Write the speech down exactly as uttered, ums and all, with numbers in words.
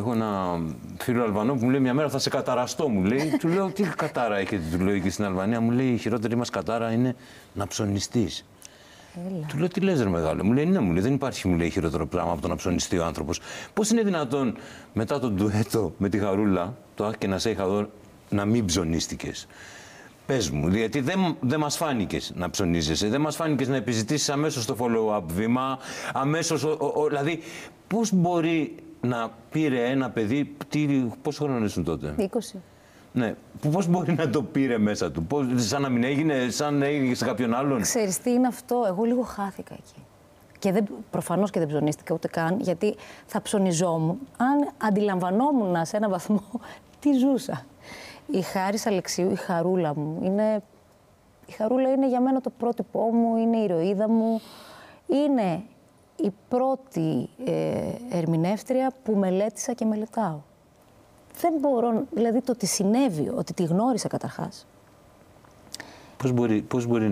έχω ένα φίλο Αλβανό που μου λέει μια μέρα θα σε καταραστώ, μου λέει. Του λέω τι κατάρα έχετε, του λέω εκεί στην Αλβανία. Μου λέει η χειρότερη μας κατάρα είναι να ψωνιστείς. Έλα. Του λέω τι λες ρε μεγάλο. Μου λέει ναι, μου λέει δεν υπάρχει, μου λέει, χειρότερο πράγμα από το να ψωνιστεί ο άνθρωπος. Πώς είναι δυνατόν μετά τον ντουέτο με τη Χαρούλα, το «Αχ και να σε είχα δω», να μην ψωνίστηκες? Πες μου, γιατί δεν, δεν μας φάνηκες να ψωνίζεσαι, δεν μας φάνηκες να επιζητήσεις αμέσως το follow-up βήμα, αμέσως, ο, ο, ο, δηλαδή πώς μπορεί να πήρε ένα παιδί, τι, πόσο χρόνο ήσουν τότε? είκοσι. Ναι, πώς μπορεί να το πήρε μέσα του, πώς, σαν να μην έγινε, σαν να έγινε σε κάποιον άλλον? Ξέρεις τι είναι αυτό, εγώ λίγο χάθηκα εκεί. Και δεν, προφανώς και δεν ψωνίστηκα ούτε καν, γιατί θα ψωνιζόμουν αν αντιλαμβανόμουν σε έναν βαθμό τι ζούσα. Η Χάρις Αλεξίου, η Χαρούλα μου, είναι... η Χαρούλα είναι για μένα το πρότυπό μου, είναι η ηρωίδα μου, είναι η πρώτη ε, ερμηνεύτρια που μελέτησα και μελετάω. Δεν μπορώ, δηλαδή το ότι συνέβη, ότι τη γνώρισα καταρχάς. Πώς μπορεί, πώς μπορεί